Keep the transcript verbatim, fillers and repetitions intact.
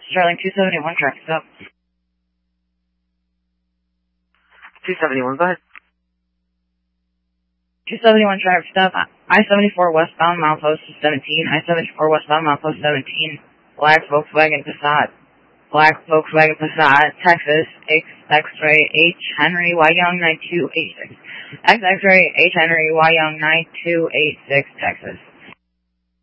Sterling two seventy-one, traffic stop. two seventy-one, go ahead. two seventy-one, traffic stop. I seventy-four westbound, milepost seventeen. I seventy-four westbound, milepost seventeen. Black Volkswagen Passat. Black Volkswagen Passat, Texas, X X-ray H Henry Y Young nine two eight six. X X-ray H Henry Y Young nine two eight six, Texas.